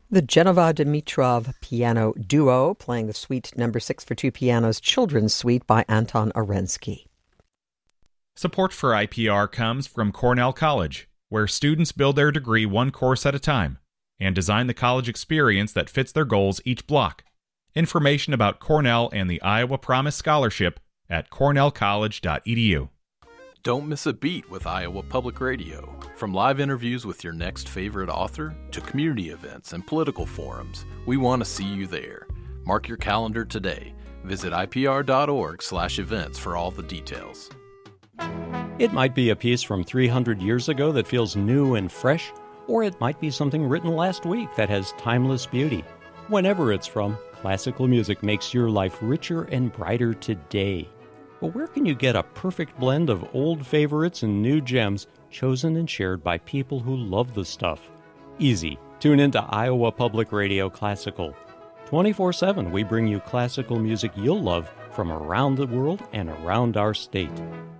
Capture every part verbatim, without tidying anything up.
The Genova Dimitrov Piano Duo playing the Suite Number Six for Two Pianos Children's Suite by Anton Arensky. Support for I P R comes from Cornell College, where students build their degree one course at a time and design the college experience that fits their goals each block. Information about Cornell and the Iowa Promise Scholarship at cornell college dot e d u. Don't miss a beat with Iowa Public Radio. From live interviews with your next favorite author to community events and political forums, we want to see you there. Mark your calendar today. Visit I P R dot org slash events for all the details. It might be a piece from three hundred years ago that feels new and fresh, or it might be something written last week that has timeless beauty. Whenever it's from, classical music makes your life richer and brighter today. But where can you get a perfect blend of old favorites and new gems chosen and shared by people who love the stuff? Easy. Tune into Iowa Public Radio Classical. twenty-four seven, we bring you classical music you'll love from around the world and around our state.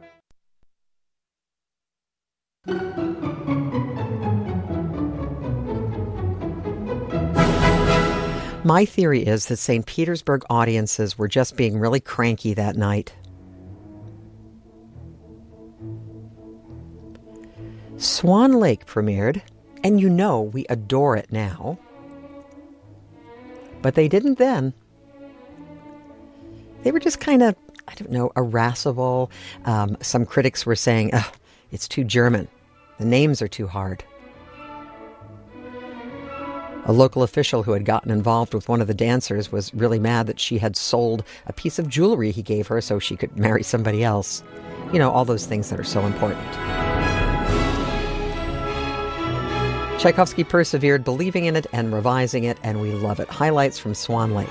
My theory is that Saint Petersburg audiences were just being really cranky that night. Swan Lake premiered, and you know we adore it now. But they didn't then. They were just kind of, I don't know, irascible. Um, some critics were saying, ugh, it's too German. The names are too hard. A local official who had gotten involved with one of the dancers was really mad that she had sold a piece of jewelry he gave her so she could marry somebody else. You know, all those things that are so important. Tchaikovsky persevered, believing in it and revising it, and we love it. Highlights from Swan Lake.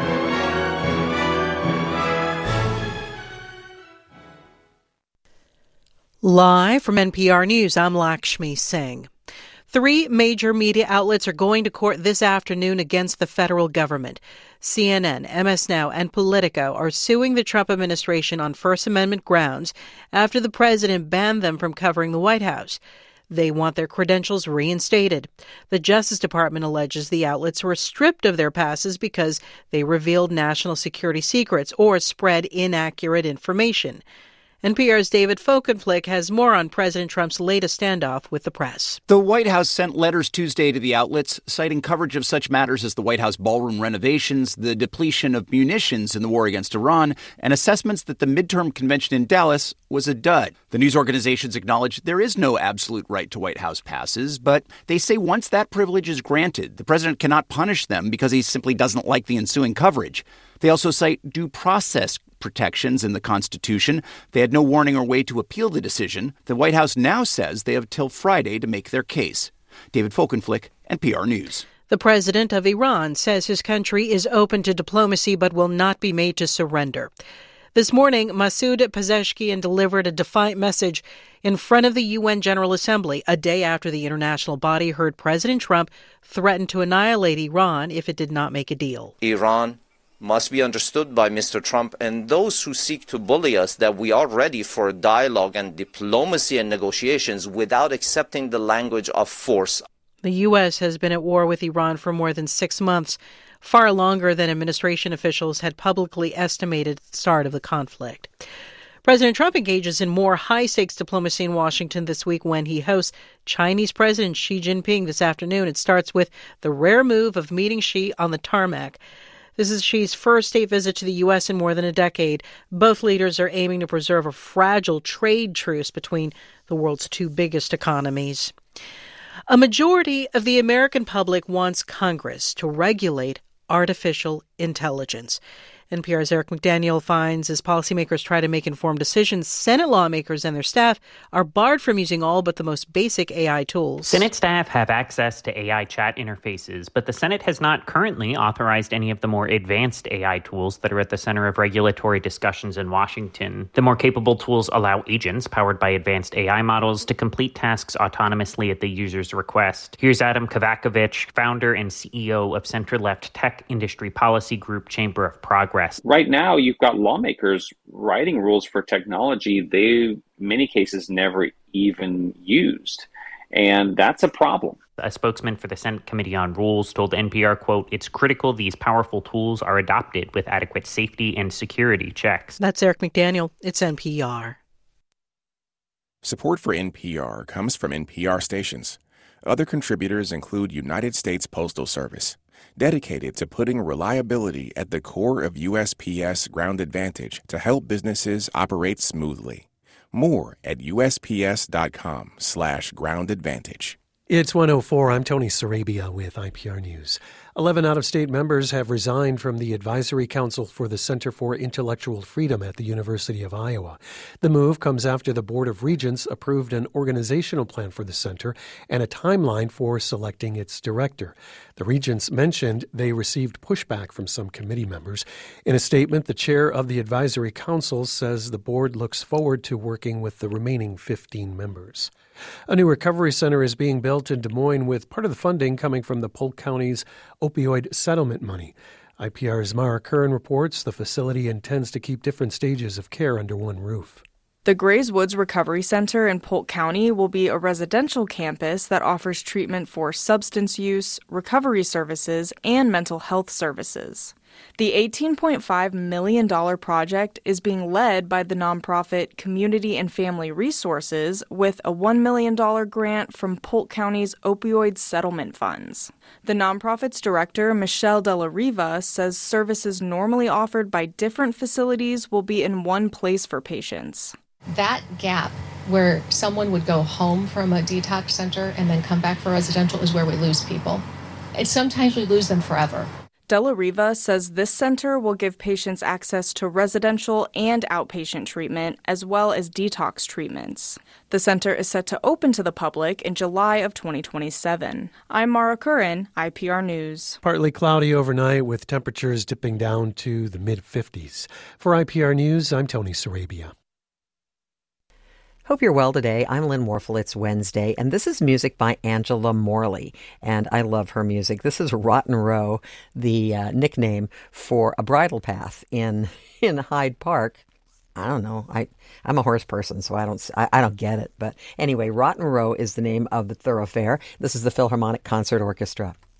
Live from N P R News, I'm Lakshmi Singh. Three major media outlets are going to court this afternoon against the federal government. C N N, M S Now, and Politico are suing the Trump administration on First Amendment grounds after the president banned them from covering the White House. They want their credentials reinstated. The Justice Department alleges the outlets were stripped of their passes because they revealed national security secrets or spread inaccurate information. N P R's David Folkenflik has more on President Trump's latest standoff with the press. The White House sent letters Tuesday to the outlets, citing coverage of such matters as the White House ballroom renovations, the depletion of munitions in the war against Iran, and assessments that the midterm convention in Dallas was a dud. The news organizations acknowledge there is no absolute right to White House passes, but they say once that privilege is granted, the president cannot punish them because he simply doesn't like the ensuing coverage. They also cite due process protections in the Constitution. They had no warning or way to appeal the decision. The White House now says they have till Friday to make their case. David Folkenflik, N P R News. The president of Iran says his country is open to diplomacy but will not be made to surrender. This morning, Masoud Pezeshkian delivered a defiant message in front of the U N General Assembly a day after the international body heard President Trump threaten to annihilate Iran if it did not make a deal. Iran must be understood by Mister Trump and those who seek to bully us that we are ready for dialogue and diplomacy and negotiations without accepting the language of force. The U S has been at war with Iran for more than six months, far longer than administration officials had publicly estimated at the start of the conflict. President Trump engages in more high-stakes diplomacy in Washington this week when he hosts Chinese President Xi Jinping this afternoon. It starts with the rare move of meeting Xi on the tarmac. This is Xi's first state visit to the U S in more than a decade. Both leaders are aiming to preserve a fragile trade truce between the world's two biggest economies. A majority of the American public wants Congress to regulate artificial intelligence. N P R's Eric McDaniel finds as policymakers try to make informed decisions, Senate lawmakers and their staff are barred from using all but the most basic A I tools. Senate staff have access to A I chat interfaces, but the Senate has not currently authorized any of the more advanced A I tools that are at the center of regulatory discussions in Washington. The more capable tools allow agents powered by advanced A I models to complete tasks autonomously at the user's request. Here's Adam Kovakovich, founder and C E O of center-left tech industry policy group Chamber of Progress. Right now, you've got lawmakers writing rules for technology they, in many cases, never even used. And that's a problem. A spokesman for the Senate Committee on Rules told N P R, quote, "It's critical these powerful tools are adopted with adequate safety and security checks." That's Eric McDaniel. It's N P R. Support for N P R comes from N P R stations. Other contributors include United States Postal Service, dedicated to putting reliability at the core of U S P S Ground Advantage to help businesses operate smoothly. More at usps.com slash ground advantage. It's one oh four. I'm Tony Sarabia with I P R News. Eleven out-of-state members have resigned from the Advisory Council for the Center for Intellectual Freedom at the University of Iowa. The move comes after the Board of Regents approved an organizational plan for the center and a timeline for selecting its director. The regents mentioned they received pushback from some committee members. In a statement, the chair of the Advisory Council says the board looks forward to working with the remaining fifteen members. A new recovery center is being built in Des Moines with part of the funding coming from the Polk County's opioid settlement money. I P R's Mara Curran reports the facility intends to keep different stages of care under one roof. The Grays Woods Recovery Center in Polk County will be a residential campus that offers treatment for substance use, recovery services, and mental health services. The eighteen point five million dollars project is being led by the nonprofit Community and Family Resources with a one million dollars grant from Polk County's opioid settlement funds. The nonprofit's director, Michelle Della Riva, says services normally offered by different facilities will be in one place for patients. That gap where someone would go home from a detox center and then come back for residential is where we lose people. And sometimes we lose them forever. Della Riva says this center will give patients access to residential and outpatient treatment, as well as detox treatments. The center is set to open to the public in July of twenty twenty-seven. I'm Mara Curran, I P R News. Partly cloudy overnight with temperatures dipping down to the mid-fifties. For I P R News, I'm Tony Sarabia. Hope you're well today. I'm Lynn Warfel. It's Wednesday, and this is music by Angela Morley, and I love her music. This is Rotten Row, the uh, nickname for a bridle path in in Hyde Park. I don't know. I I'm a horse person, so I don't I, I don't get it. But anyway, Rotten Row is the name of the thoroughfare. This is the Philharmonic Concert Orchestra.